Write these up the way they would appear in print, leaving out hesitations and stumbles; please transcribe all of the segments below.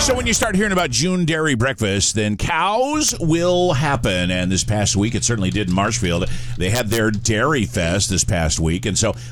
So when you start hearing about June Dairy Breakfast, then cows will happen. And this past week, it certainly did in Marshfield. They had their Dairy Fest this past week. And so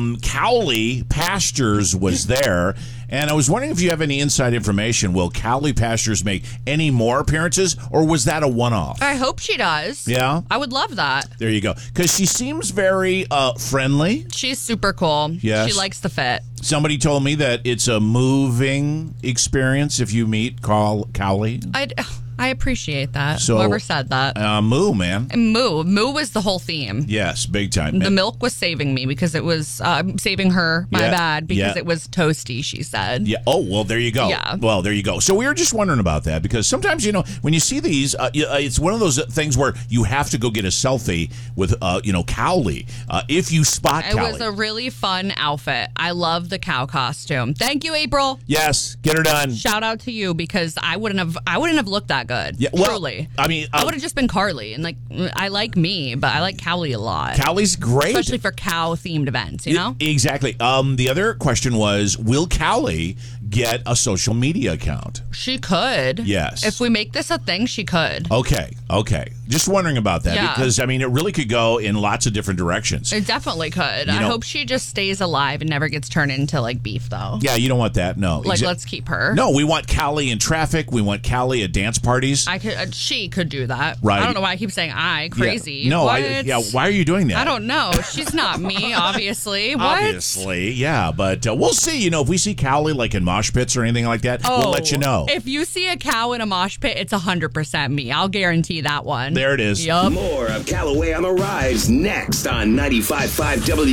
Cowley Pastures was there. And I was wondering if you have any inside information. Will Cowley Pastures make any more appearances, or was that a one-off? I hope she does. Yeah? I would love that. There you go. Because she seems very friendly. She's super cool. Yes. She likes the fit. Somebody told me that it's a moving experience if you meet Cowley. I appreciate that. So, whoever said that. Moo, man. And Moo was the whole theme. Yes, big time. The milk was saving me because it was saving her, my bad, because it was toasty, she said. Yeah. Oh, well, there you go. Yeah. Well, there you go. So we were just wondering about that because sometimes, when you see these, it's one of those things where you have to go get a selfie with, Cowley. If you spot Cowley. It was a really fun outfit. I love the cow costume. Thank you, April. Yes, get her done. Shout out to you because I wouldn't have looked that good. Yeah, well, truly. I mean, I would have just been Carly, and I like me, but I like Cowley a lot. Cowley's great, especially for cow themed events. Exactly. The other question was, will Cowley get a social media account? She could. Yes. If we make this a thing, she could. Okay. Just wondering about that because, it really could go in lots of different directions. It definitely could. I hope she just stays alive and never gets turned into, beef, though. Yeah, you don't want that. No. Let's keep her. No, we want Cowley in traffic. We want Cowley at dance parties. She could do that. Right. I don't know why I keep saying crazy. Yeah. No, why are you doing that? I don't know. She's not me, obviously. What? Obviously, yeah. But we'll see. If we see Cowley, in mosh pits or anything like that, we'll let you know. If you see a cow in a mosh pit, it's 100% me. I'll guarantee that one. There it is. Yep. More of Callaway on the Rise next on 95.5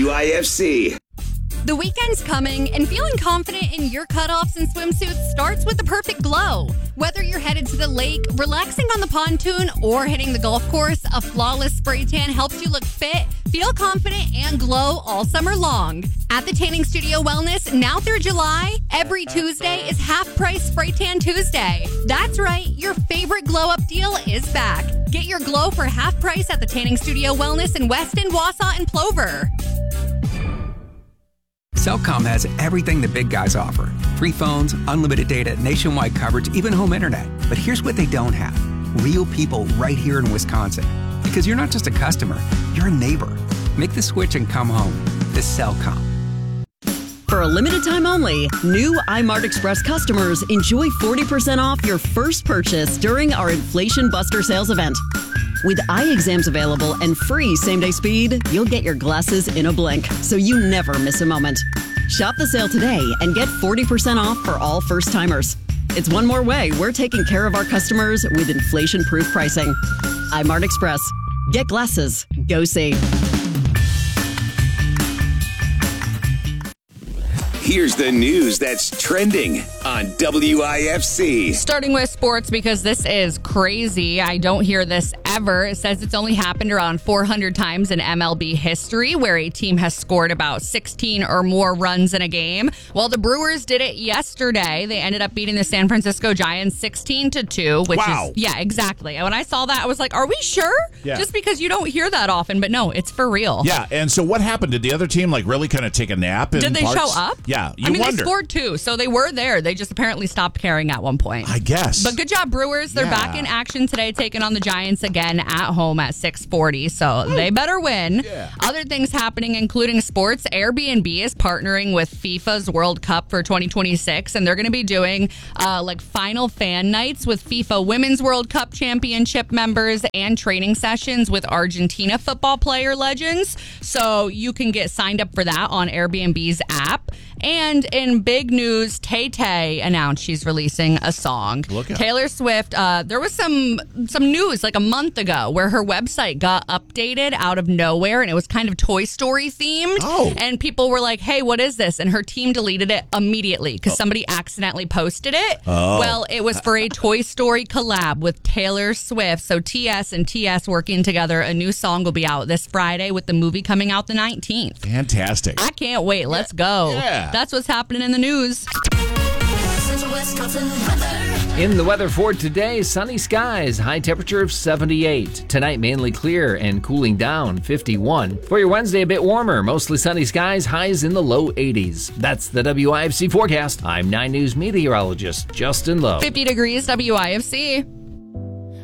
WIFC. The weekend's coming, and feeling confident in your cutoffs and swimsuits starts with the perfect glow. Whether you're headed to the lake, relaxing on the pontoon, or hitting the golf course, a flawless spray tan helps you look fit, feel confident, and glow all summer long. At the Tanning Studio Wellness, now through July, every Tuesday is half-price Spray Tan Tuesday. That's right, your favorite glow-up deal is back. Get your glow for half price at the Tanning Studio Wellness in Weston, Wausau, and Plover. Cellcom has everything the big guys offer. Free phones, unlimited data, nationwide coverage, even home internet. But here's what they don't have. Real people right here in Wisconsin. Because you're not just a customer, you're a neighbor. Make the switch and come home to Cellcom. For a limited time only, new iMart Express customers enjoy 40% off your first purchase during our Inflation Buster sales event. With eye exams available and free same-day speed, you'll get your glasses in a blink, so you never miss a moment. Shop the sale today and get 40% off for all first-timers. It's one more way we're taking care of our customers with inflation-proof pricing. iMart Express. Get glasses. Go see. Here's the news that's trending on WIFC. Starting with sports because this is crazy. I don't hear this ever. It says it's only happened around 400 times in MLB history where a team has scored about 16 or more runs in a game. Well, the Brewers did it yesterday. They ended up beating the San Francisco Giants 16-2, which is, yeah, exactly. And when I saw that, I was like, are we sure? Yeah. Just because you don't hear that often, but no, it's for real. Yeah, and so what happened? Did the other team really kind of take a nap? Did they show up? Yeah, they scored 2, so they were there. They just apparently stopped caring at one point. I guess. But good job, Brewers. They're back in action today, taking on the Giants again at home at 6:40, so they better win. Yeah. Other things happening, including sports. Airbnb is partnering with FIFA's World Cup for 2026, and they're going to be doing final fan nights with FIFA Women's World Cup Championship members and training sessions with Argentina football player legends. So you can get signed up for that on Airbnb's app. And in big news, Tay-Tay announced she's releasing a song. Taylor Swift, there was some news a month ago where her website got updated out of nowhere, and it was kind of Toy Story themed. Oh. And people were like, hey, what is this? And her team deleted it immediately because somebody accidentally posted it. Oh. Well, it was for a Toy Story collab with Taylor Swift. So TS and TS working together. A new song will be out this Friday with the movie coming out the 19th. Fantastic. I can't wait. Let's go. Yeah. That's what's happening in the news. Wisconsin weather. In the weather for today, sunny skies, high temperature of 78. Tonight, mainly clear and cooling down, 51. For your Wednesday, a bit warmer, mostly sunny skies, highs in the low 80s. That's the WIFC forecast. I'm 9 News meteorologist Justin Lowe. 50 degrees WIFC.